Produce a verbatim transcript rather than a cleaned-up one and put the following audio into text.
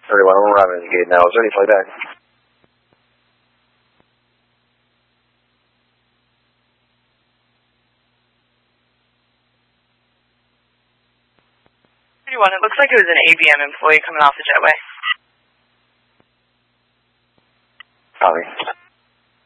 thirty-one, I'm arriving at the gate now. Is there any flight back? thirty-one, it looks like it was an A B M employee coming off the jetway. Copy.